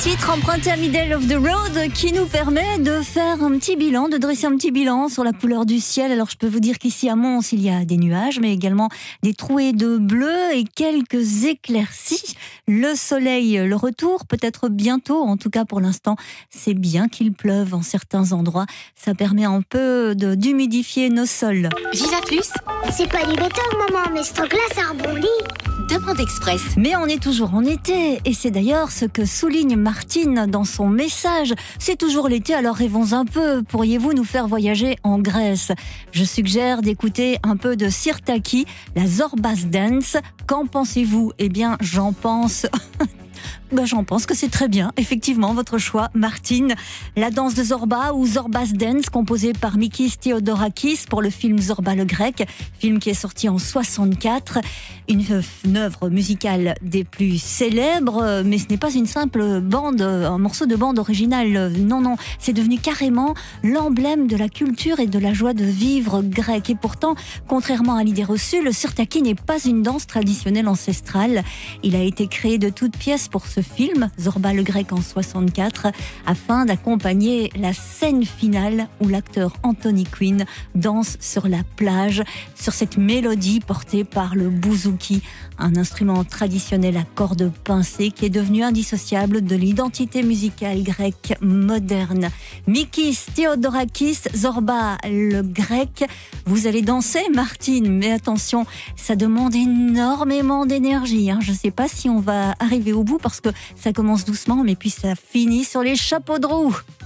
Titre emprunté à Middle of the Road qui nous permet de faire un petit bilan, de dresser un petit bilan sur la couleur du ciel. Alors je peux vous dire qu'ici à Mons, il y a des nuages, mais également des trouées de bleu et quelques éclaircies. Le soleil, le retour, peut-être bientôt, en tout cas pour l'instant, c'est bien qu'il pleuve en certains endroits. Ça permet un peu d'humidifier nos sols. Viva Plus, C'est pas du béton, maman, mais ce truc-là, ça rebondit. Demande Express. Mais on est toujours en été, et c'est d'ailleurs ce que souligne Martine dans son message. C'est toujours l'été, alors rêvons un peu. Pourriez-vous nous faire voyager en Grèce? Je suggère d'écouter un peu de Sirtaki, la Zorbas Dance. Qu'en pensez-vous? Eh bien, j'en pense... J'en pense que c'est très bien, effectivement, votre choix, Martine. La danse de Zorba ou Zorbas Dance, composée par Mikis Theodorakis pour le film Zorba le Grec, film qui est sorti en 64. Une œuvre musicale des plus célèbres, mais ce n'est pas une simple bande, un morceau de bande originale. Non, non, c'est devenu carrément l'emblème de la culture et de la joie de vivre grecque. Et pourtant, contrairement à l'idée reçue, le Sirtaki n'est pas une danse traditionnelle ancestrale. Il a été créé de toutes pièces pour ce film, Zorba le Grec en 64, afin d'accompagner la scène finale où l'acteur Anthony Quinn danse sur la plage, sur cette mélodie portée par le bouzouki, un instrument traditionnel à cordes pincées qui est devenu indissociable de l'identité musicale grecque moderne. Mikis Theodorakis, Zorba le Grec. Vous allez danser, Martine, mais attention, ça demande énormément d'énergie. Je ne sais pas si on va arriver au bout parce que ça commence doucement, mais puis ça finit sur les chapeaux de roue.